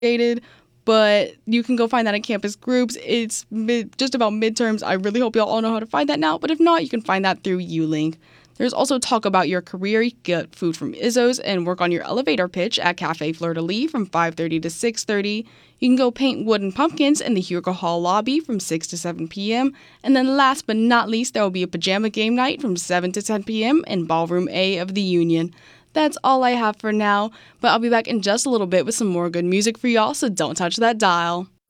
created, but you can go find that in campus groups. It's just about midterms. I really hope y'all all know how to find that now, but if not, you can find that through ULink. There's also talk about your career. You can get food from Izzo's and work on your elevator pitch at Cafe Fleur de Lis from 5:30 to 6:30. You can go paint wooden pumpkins in the Hugo Hall lobby from 6 to 7 p.m. And then last but not least, there will be a pajama game night from 7 to 10 p.m. in Ballroom A of the Union. That's all I have for now, but I'll be back in just a little bit with some more good music for y'all, so don't touch that dial.